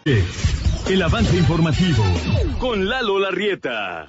El avance informativo con Lalo Larrieta.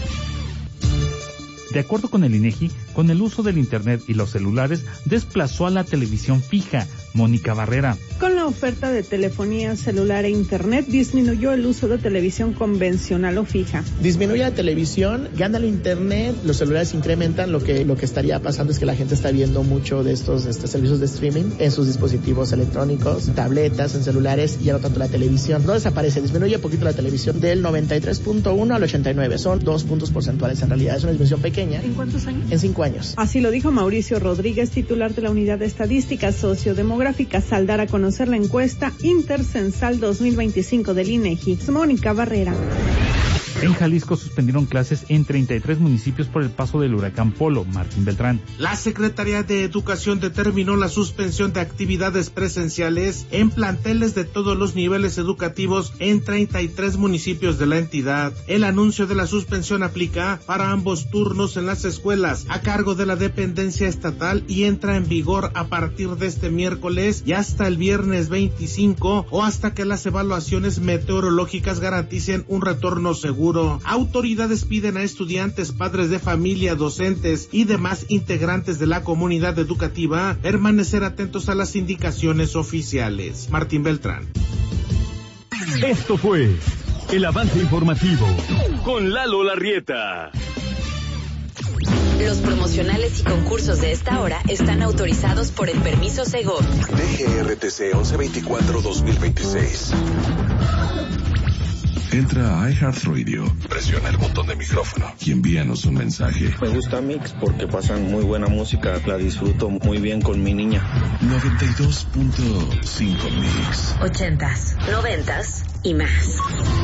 De acuerdo con el INEGI, con el uso del Internet y los celulares, desplazó a la televisión fija. Mónica Barrera. Con la oferta de telefonía celular e Internet, disminuyó el uso de televisión convencional o fija. Disminuye la televisión, gana el Internet, los celulares incrementan, lo que estaría pasando es que la gente está viendo mucho de estos servicios de streaming en sus dispositivos electrónicos, tabletas, en celulares, y ya no tanto la televisión. No desaparece, disminuye un poquito la televisión del 93.1 al 89, son 2 puntos porcentuales en realidad, es una disminución pequeña. ¿En cuántos años? En 5 años. Así lo dijo Mauricio Rodríguez, titular de la Unidad de Estadística Sociodemográficas, al dar a conocer la encuesta Intercensal 2025 del INEGI. Mónica Barrera. En Jalisco suspendieron clases en 33 municipios por el paso del huracán Polo. Martín Beltrán. La Secretaría de Educación determinó la suspensión de actividades presenciales en planteles de todos los niveles educativos en 33 municipios de la entidad. El anuncio de la suspensión aplica para ambos turnos en las escuelas a cargo de la dependencia estatal y entra en vigor a partir de este miércoles y hasta el viernes 25 o hasta que las evaluaciones meteorológicas garanticen un retorno seguro. Autoridades piden a estudiantes, padres de familia, docentes y demás integrantes de la comunidad educativa permanecer atentos a las indicaciones oficiales. Martín Beltrán. Esto fue el avance informativo con Lalo Larrieta. Los promocionales y concursos de esta hora están autorizados por el permiso Segov. DGRTC 1124-2026. Entra a iHeartRadio, presiona el botón de micrófono y envíanos un mensaje. Me gusta Mix porque pasan muy buena música, la disfruto muy bien con mi niña. 92.5 Mix. 80s, 90s y más.